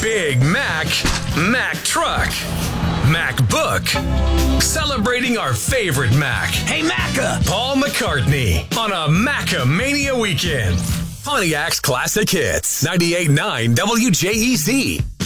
Big Mac Truck, MacBook, celebrating our favorite Mac. Hey, Macca! Paul McCartney on a Macamania weekend. Pontiac's Classic Hits, 98.9 WJEZ.